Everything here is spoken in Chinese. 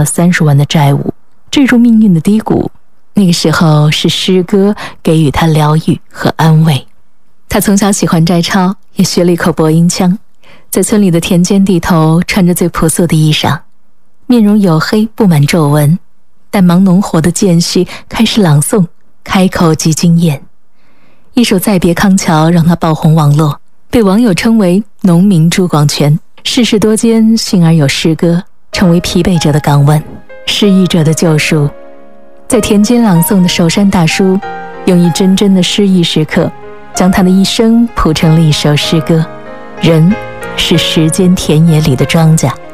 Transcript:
了30万的债务，坠入命运的低谷。那个时候是诗歌给予他疗愈和安慰。他从小喜欢摘抄，也学了一口播音腔，在村里的田间地头穿着最朴素的衣裳，面容黝黑，布满皱纹，但忙农活的间隙开始朗诵，开口即惊艳。一首《再别康桥》让他爆红网络，被网友称为农民朱广权。世事多艰，幸而有诗歌，成为疲惫者的港湾，失意者的救赎。在田间朗诵的守山大叔，用一帧帧的诗意时刻，将他的一生谱成了一首诗歌。人是时间田野里的庄稼。